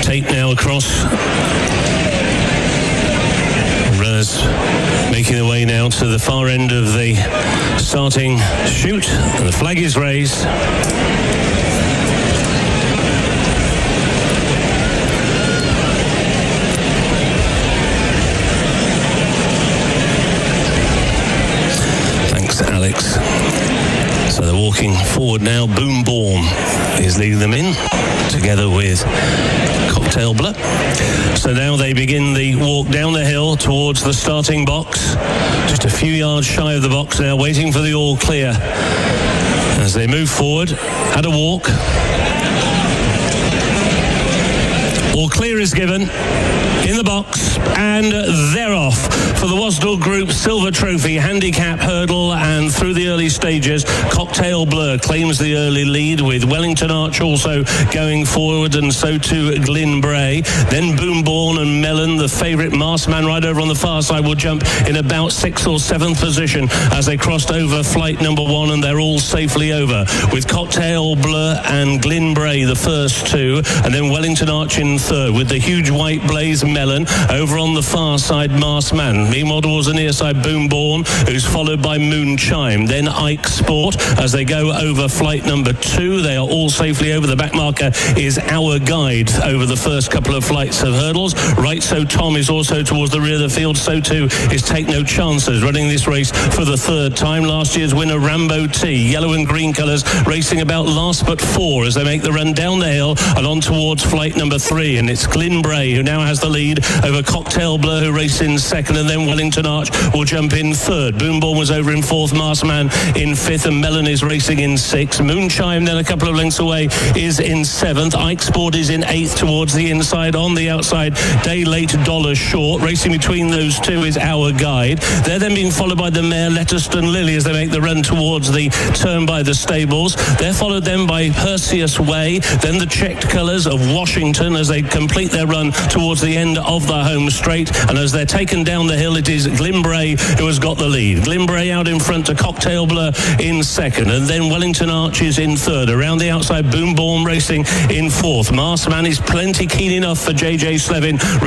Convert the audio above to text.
tape now across. Runners making their way now to the far end of the starting chute, and the flag is raised. Thanks, Alex. So they're walking forward now. Boom Bourne is leading them in, together with Cocktail Bleu. So now they begin the walk down the hill towards the starting box. Just a few yards shy of the box now, waiting for the all clear. As they move forward at a walk. All clear is given in the box, and they're off for the Wasdell Group Silver Trophy Handicap Hurdle. And through the early stages, Cocktail Bleu claims the early lead, with Wellington Arch also going forward, and so too Glyn Bray. Then Boom Bourne and Melon, the favourite Marsman right over on the far side, will jump in about 6th or 7th position as they crossed over flight number 1, and they're all safely over, with Cocktail Bleu and Glyn Bray the first two, and then Wellington Arch in third, with the huge white Blaze Melon over on the far side, Marsman. Meanwhile, towards the near side, Boom Bourne, who's followed by Moon Chime. Then Ike Sport as they go over flight number 2. They are all safely over. The back marker is Our Guide over the first couple of flights of hurdles. Right So Tom is also towards the rear of the field. So too is Take No Chances, running this race for the third time. Last year's winner, Rambo T. Yellow and green colours racing about last but 4 as they make the run down the hill and on towards flight number 3. And it's Glyn Bray who now has the lead over Cocktail Bleu, who race in second, and then Wellington Arch will jump in third. Boom Bourne was over in fourth, Marsman in fifth, and Melon is racing in sixth. Moon Chime, then a couple of lengths away, is in seventh. Ike Sport is in eighth towards the inside. On the outside, Day Late, Dollar Short. Racing between those two is Our Guide. They're then being followed by the mare Letterston Lily as they make the run towards the turn by the stables. They're followed then by Perseus Way, then the checked colours of Washington as they complete their run towards the end of the home straight. And as they're taken down the hill, it is Glyn Bray who has got the lead. Glyn Bray out in front to Cocktail Bleu in second, and then Wellington Arch is in third. Around the outside, Boom Bourne racing in fourth. Marsman is plenty keen enough for JJ Slevin.